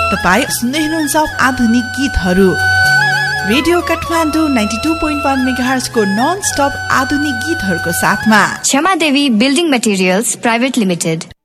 तपाईँ सुन्दै हुनुहुन्छ आधुनिक गीतहरू। रेडियो काठमाडौँ 92.1 मेगाहर्ज को नन स्टप आधुनिक गीतहरूको साथमा क्षमा देवी बिल्डिङ मटेरियल्स प्राइभेट लिमिटेड।